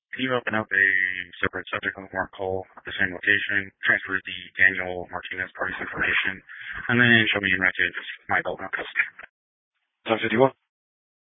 Can you open up a separate subject on the warrant call at the same location, transfer the Daniel Martinez party's information, and then show me in red just my adult notes? 751.